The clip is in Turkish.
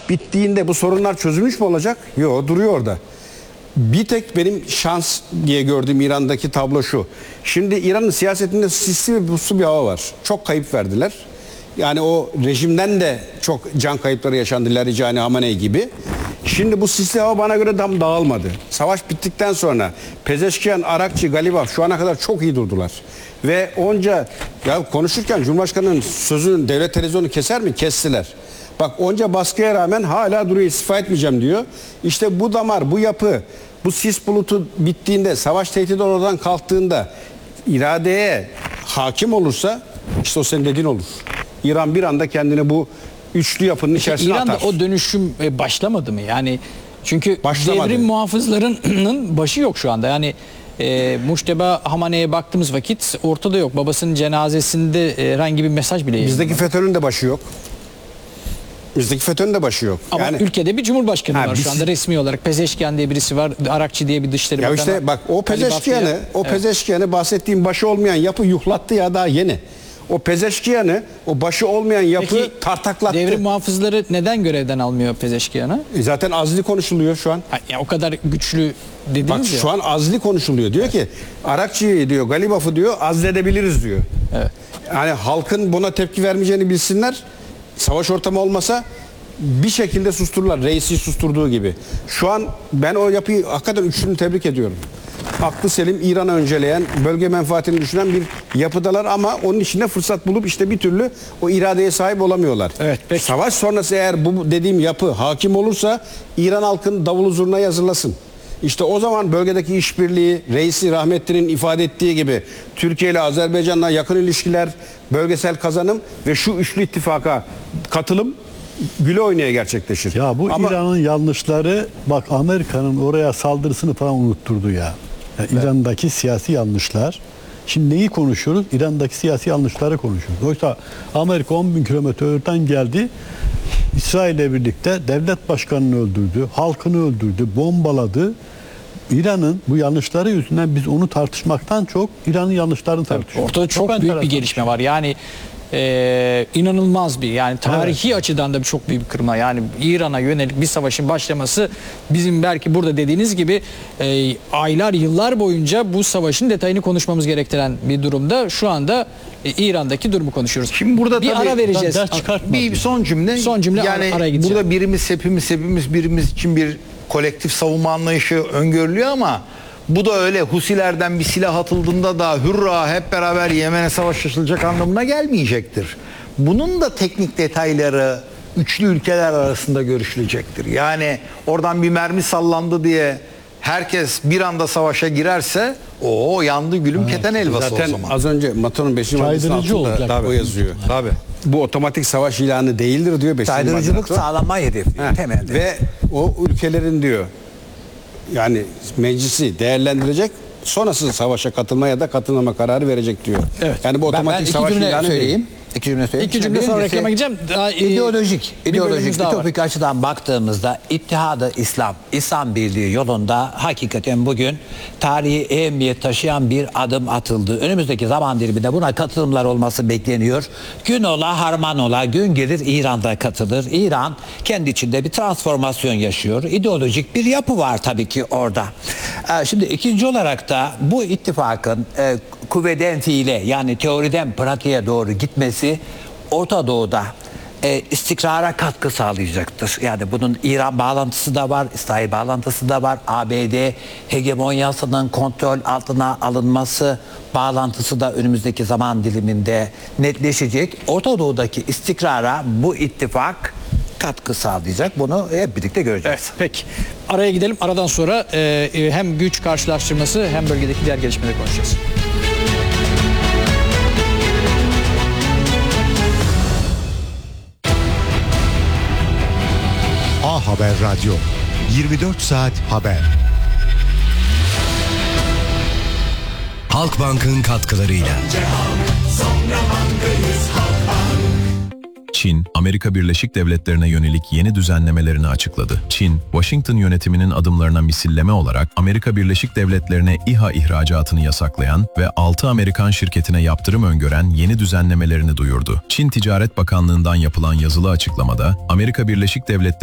bittiğinde bu sorunlar çözülmüş mü olacak? Yok, duruyor orada. Bir tek benim şans diye gördüğüm İran'daki tablo şu. Şimdi İran'ın siyasetinde sisli ve puslu bir hava var. Çok kayıp verdiler. Yani o rejimden de çok can kayıpları yaşandı, Larijani, Hamaney gibi. Şimdi bu sisli hava bana göre tam dağılmadı. Savaş bittikten sonra Pezeşkiyan, Arakçı, Galibaf şu ana kadar çok iyi durdular. Ve onca ya konuşurken Cumhurbaşkanı'nın sözünün devlet televizyonu keser mi? Kestiler. Bak onca baskıya rağmen hala duruyor, istifa etmeyeceğim diyor. İşte bu damar, bu yapı, bu sis bulutu bittiğinde, savaş tehdidi oradan kalktığında iradeye hakim olursa işte o senin dediğin olur. İran bir anda kendini bu üçlü yapının içerisine İran'da atar. o dönüşüm başlamadı mı? Yani çünkü Başlamadı. devrim muhafızlarının başı yok şu anda. Yani Muşteba Hamaney'e baktığımız vakit ortada yok. Babasının cenazesinde herhangi bir mesaj bile Bizdeki yayınlanmadı. FETÖ'nün de başı yok. Bizdeki FETÖ'nün de başı yok. Ama Yani, ülkede bir cumhurbaşkanı var biz- şu anda resmi olarak. Pezeşkiyan diye birisi var. Arakçı diye bir dışişleri ya bakanı. işte bak o Pezeşkiyan'ı, Evet. Pezeşkiyan'ı bahsettiğim başı olmayan yapı yuhlattı ya, daha yeni. O Pezeşkiyan'ı, o başı olmayan yapı Peki, tartaklattı. devrim muhafızları neden görevden almıyor Pezeşkiyan'ı? Zaten azli konuşuluyor şu an. Ya o kadar güçlü dediniz Bak ya. şu an azli konuşuluyor. Diyor ki Arakçı'yı diyor, Galibaf'ı diyor azledebiliriz diyor. Evet. Yani halkın buna tepki vermeyeceğini bilsinler. Savaş ortamı olmasa bir şekilde sustururlar. Reisi susturduğu gibi. Şu an ben o yapıyı hakikaten üçünü tebrik ediyorum. Aklı selim, İran'ı önceleyen, bölge menfaatini düşünen bir yapıdalar ama onun içinde fırsat bulup işte bir türlü o iradeye sahip olamıyorlar. Evet, peki. Savaş sonrası eğer bu dediğim yapı hakim olursa İran halkının davulu zurnayı hazırlasın. İşte o zaman bölgedeki işbirliği, reisi rahmetlinin ifade ettiği gibi Türkiye ile Azerbaycan'la yakın ilişkiler, bölgesel kazanım ve şu üçlü ittifaka katılım güle oynaya gerçekleşir. Ya bu Ama İran'ın yanlışları, bak Amerika'nın oraya saldırısını falan unutturdu ya. Yani İran'daki siyasi yanlışlar. Şimdi neyi konuşuyoruz? İran'daki siyasi yanlışları konuşuyoruz. Oysa Amerika 10 bin kilometre öteden geldi. İsrail'le birlikte devlet başkanını öldürdü, halkını öldürdü, bombaladı. İran'ın bu yanlışları yüzünden biz onu tartışmaktan çok İran'ın yanlışlarını tartışıyoruz. Ortada çok büyük bir enteresan. gelişme var. Yani inanılmaz bir, yani tarihi açıdan da çok büyük bir kırılma. Yani İran'a yönelik bir savaşın başlaması bizim belki burada dediğiniz gibi aylar, yıllar boyunca bu savaşın detayını konuşmamız gerektiren bir durumda. Şu anda İran'daki durumu konuşuyoruz. Şimdi burada bir tabii ara vereceğiz. ders çıkartmadı. Bir son cümle. Son cümle, yani araya gideceğim. burada hepimiz birimiz için bir kolektif savunma anlayışı öngörülüyor ama bu da öyle Husilerden bir silah atıldığında da hurra hep beraber Yemen'e savaş açılacak anlamına gelmeyecektir. Bunun da teknik detayları üçlü ülkeler arasında görüşülecektir. Yani oradan bir mermi sallandı diye herkes bir anda savaşa girerse o yandı gülüm keten helvası zaten o zaman. az önce Maton'un 5. maddesinin Caydırıcı altında olacak. o yazıyor. Tabii. Bu otomatik savaş ilanı değildir diyor 5. Caydırıcılık maddede. sağlanmayı hedefliyor Heh, temelde. ve o ülkelerin diyor yani meclisi değerlendirecek, sonrası savaşa katılma ya da katılmama kararı verecek diyor. Evet. Yani bu Ben otomatik iki savaş cümle ilanı söyleyeyim. değil. İki cümle söyleyeyim. İki cümle sonra reklama gideceğim. Daha, İdeolojik, bir bölümümüz daha var. ütopik açıdan baktığımızda İttihadı İslam, İslam Birliği yolunda hakikaten bugün tarihi ehemmiyet taşıyan bir adım atıldı. Önümüzdeki zaman diliminde buna katılımlar olması bekleniyor. Gün ola harman ola gün gelir İran'da katılır. İran kendi içinde bir transformasyon yaşıyor. İdeolojik bir yapı var tabii ki orada. Şimdi ikinci olarak da bu ittifakın kuvveden fiile, yani teoriden pratiğe doğru gitmesi Orta Doğu'da istikrara katkı sağlayacaktır. Yani bunun İran bağlantısı da var, İsrail bağlantısı da var. ABD hegemonyasının kontrol altına alınması bağlantısı da önümüzdeki zaman diliminde netleşecek. Orta Doğu'daki istikrara bu ittifak katkı sağlayacak. Bunu hep birlikte göreceğiz. Evet, peki. Araya gidelim. Aradan sonra hem güç karşılaştırması hem bölgedeki diğer gelişmeleri konuşacağız. A Haber Radyo, 24 saat haber. Halkbank'ın katkılarıyla. Çin, Amerika Birleşik Devletleri'ne yönelik yeni düzenlemelerini açıkladı. Çin, Washington yönetiminin adımlarına misilleme olarak Amerika Birleşik Devletleri'ne İHA ihracatını yasaklayan ve 6 Amerikan şirketine yaptırım öngören yeni düzenlemelerini duyurdu. Çin Ticaret Bakanlığı'ndan yapılan yazılı açıklamada, Amerika Birleşik Devletleri